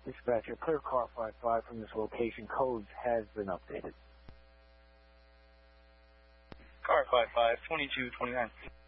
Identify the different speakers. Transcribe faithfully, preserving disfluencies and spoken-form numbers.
Speaker 1: Dispatcher, clear car five five from this location. Codes has been updated.
Speaker 2: Car five five, twenty-two twenty-nine.